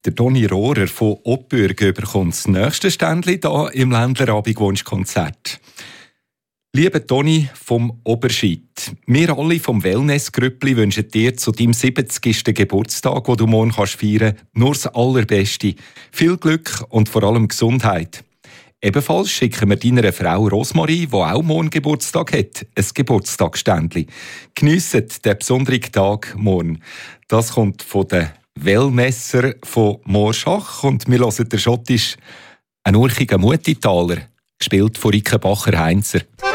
Der Toni Rohrer von Oppbürgen bekommt das nächste Ständchen hier im Ländler Abendwunschkonzert. Lieber Toni vom Oberschied, wir alle vom Wellness-Grüppli wünschen dir zu deinem 70. Geburtstag, den du morgen feiern kannst, nur das Allerbeste. Viel Glück und vor allem Gesundheit. Ebenfalls schicken wir deiner Frau Rosmarie, die auch morgen Geburtstag hat, ein Geburtstagsständchen. Geniessen den besonderen Tag morgen. Das kommt von den Wellnesser von Morschach und wir hören den Schottisch «Ein urchiger Mutitaler», gespielt von Rickenbacher-Heinzer.